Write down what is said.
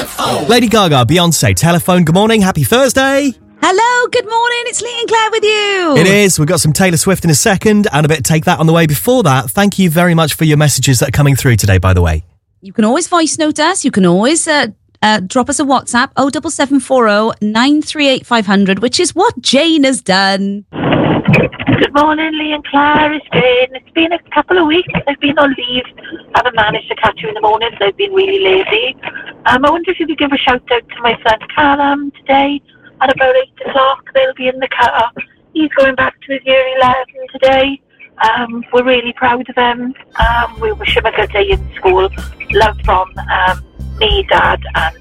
Lady Gaga, Beyonce, Telephone. Good morning, happy Thursday. Hello, good morning. It's Lee and Claire with you. It is. We've got some Taylor Swift in a second and a bit of Take That on the way. Before that, thank you very much for your messages that are coming through today, by the way. You can always voice note us. You can always drop us a WhatsApp, 07740 938 500, which is what Jane has done. Good morning, Lee and Claire. It's Jane. It's been a couple of weeks. I've been on leave. I haven't managed to catch you in the morning, so I've been really lazy. I wonder if you could give a shout out to my son Callum today at about 8 o'clock. They'll be in the car. He's going back to his year 11 today. We're really proud of him. We wish him a good day in school. Love from me, Dad, and